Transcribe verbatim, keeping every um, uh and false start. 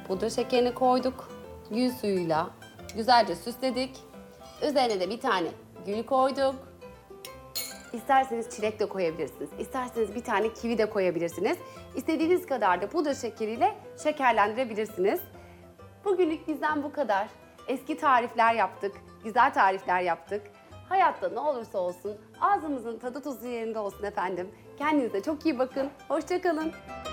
Pudra şekerini koyduk. Gül suyuyla güzelce süsledik. Üzerine de bir tane gül koyduk. İsterseniz çilek de koyabilirsiniz. İsterseniz bir tane kivi de koyabilirsiniz. İstediğiniz kadar da pudra şekeriyle şekerlendirebilirsiniz. Bugünlük bizden bu kadar. Eski tarifler yaptık, güzel tarifler yaptık. Hayatta ne olursa olsun ağzımızın tadı tuzu yerinde olsun efendim. Kendinize çok iyi bakın. Hoşça kalın.